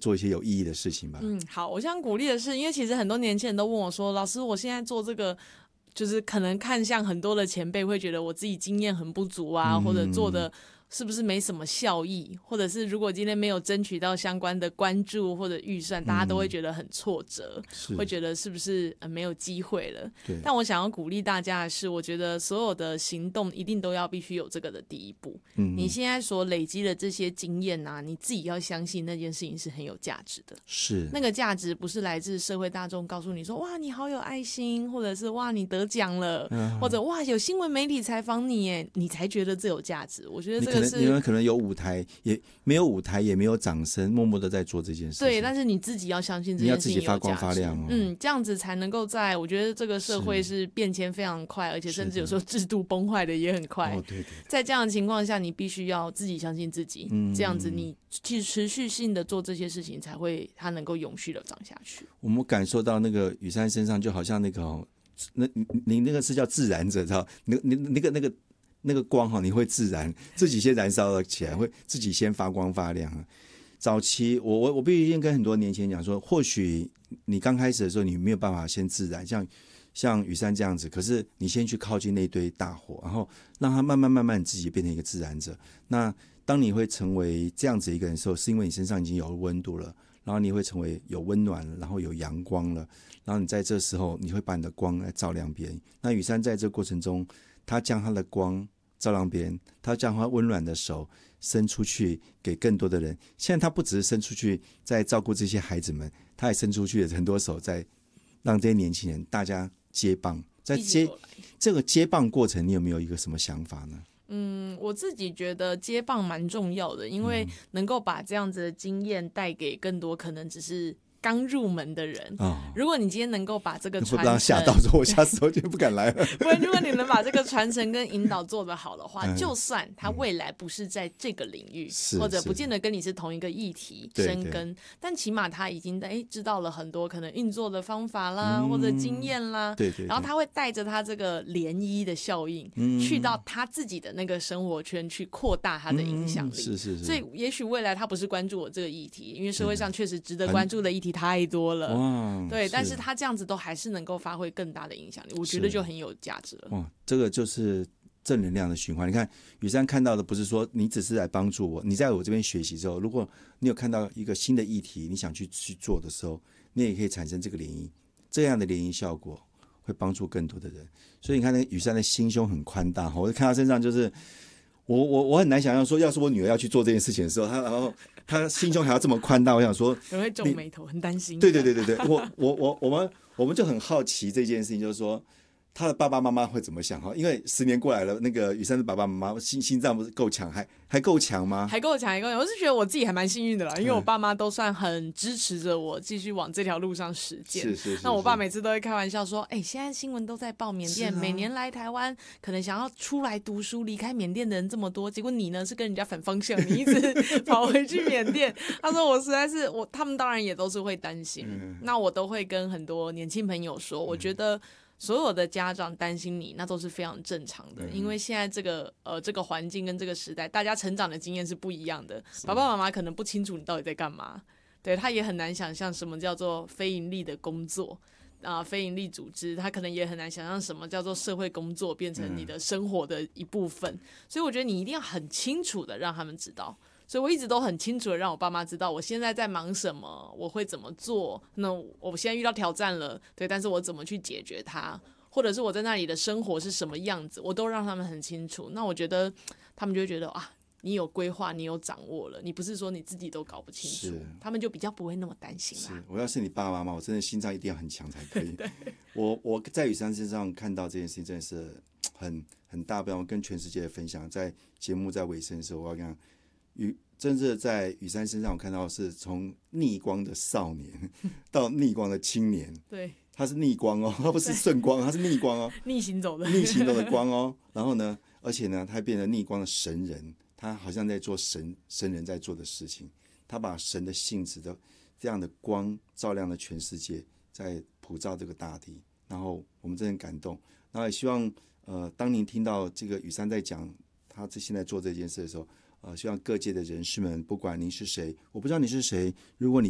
做一些有意义的事情吧。 好，我想鼓励的是，因为其实很多年轻人都问我说，老师，我现在做这个。就是可能看向很多的前辈会觉得我自己经验很不足啊，或者做的是不是没什么效益，或者是如果今天没有争取到相关的关注或者预算，大家都会觉得很挫折，会觉得是不是没有机会了。但我想要鼓励大家的是，我觉得所有的行动一定都要必须有这个的第一步。你现在所累积的这些经验啊，你自己要相信那件事情是很有价值的。 是那个价值不是来自社会大众告诉你说哇你好有爱心，或者是哇你得奖了，或者哇有新闻媒体采访你耶，你才觉得这有价值。我觉得这个是你们可能有舞台，也没有舞台，也没有掌声，默默的在做这件事情。 对，但是你自己要相信这件事情有价值， 你要自己发光发亮这样子才能够在我觉得这个社会是变迁非常快，而且甚至有时候制度崩坏的也很快。 对， 在这样的情况下，你必须要自己相信自己，这样子你持续性的做这些事情，才会它能够永续的长下去。 我们感受到那个雨珊身上就好像那个你那个是叫自燃者，知道？那个光你会自燃，自己先燃烧了起来，会自己先发光发亮。早期我必须先跟很多年轻人讲说，或许你刚开始的时候你没有办法先自燃，像雨珊这样子，可是你先去靠近那堆大火，然后让它慢慢你自己变成一个自燃者。那当你会成为这样子一个人的时候，是因为你身上已经有温度了，然后你会成为有温暖了，然后有阳光了，然后你在这时候你会把你的光来照亮别人。那雨珊在这个过程中，他将他的光照亮别人，他将他温暖的手伸出去给更多的人。现在他不只是伸出去在照顾这些孩子们，他也伸出去很多手在让这些年轻人大家接棒。在这个接棒过程，你有没有一个什么想法呢？ 我自己觉得接棒蛮重要的，因为能够把这样子的经验带给更多可能只是刚入门的人。如果你今天能够把这个传承， 会不让他吓到，说我下次我就不敢来了。 不然如果你能把这个传承跟引导做得好的话，就算他未来不是在这个领域，或者不见得跟你是同一个议题深耕，但起码他已经知道了很多可能运作的方法啦，或者经验啦， 对， 然后他会带着他这个涟漪的效应，去到他自己的那个生活圈去扩大他的影响力。 是。 所以也许未来他不是关注我这个议题，因为社会上确实值得关注的议题太多了，对，但是他这样子都还是能够发挥更大的影响力，我觉得就很有价值了。 这个就是正能量的循环。你看雨珊看到的不是说你只是来帮助我，你在我这边学习之后，如果你有看到一个新的议题你想去做的时候，你也可以产生这个涟漪，这样的涟漪效果会帮助更多的人。所以你看那个雨珊的心胸很宽大，我看他身上就是我很难想象说，要是我女儿要去做这件事情的时候，然后她心胸还要这么宽大，我想说人会皱眉头，很担心。 对，我们就很好奇这件事情，就是说他的爸爸妈妈会怎么想？因为10年过来了，那个雨珊的爸爸妈妈心脏不是够强，还够强吗？ 还够强。我是觉得我自己还蛮幸运的啦，因为我爸妈都算很支持着我继续往这条路上实践。 是。 那我爸每次都会开玩笑说，现在新闻都在报缅甸，每年来台湾可能想要出来读书离开缅甸的人这么多，结果你呢是跟人家反方向，你一直跑回去缅甸。他说我实在是他们当然也都是会担心。那我都会跟很多年轻朋友说，我觉得所有的家长担心你，那都是非常正常的，因为现在这个环境跟这个时代，大家成长的经验是不一样的。爸爸妈妈可能不清楚你到底在干嘛，对，他也很难想象什么叫做非盈利的工作非盈利组织，他可能也很难想象什么叫做社会工作变成你的生活的一部分。所以我觉得你一定要很清楚的让他们知道。所以我一直都很清楚的让我爸妈知道我现在在忙什么，我会怎么做，那我现在遇到挑战了，对，但是我怎么去解决它，或者是我在那里的生活是什么样子，我都让他们很清楚。那我觉得他们就会觉得你有规划，你有掌握了，你不是说你自己都搞不清楚，他们就比较不会那么担心啦。 我要是你爸爸妈妈，我真的心脏一定要很强才可以。我在雨珊身上看到这件事情真的是很大，不然我跟全世界分享。在节目在尾声的时候，我要跟真的在雨珊身上我看到是从逆光的少年到逆光的青年。 对， 他是逆光他不是顺光，他是逆光逆行走的光然后呢，而且呢，他变成逆光的神人，他好像在做神人在做的事情，他把神的性质的这样的光照亮了全世界，在普照这个大地。然后我们真的很感动，然后也希望当您听到这个雨珊在讲他现在做这件事的时候，希望各界的人士们，不管您是谁，我不知道你是谁，如果你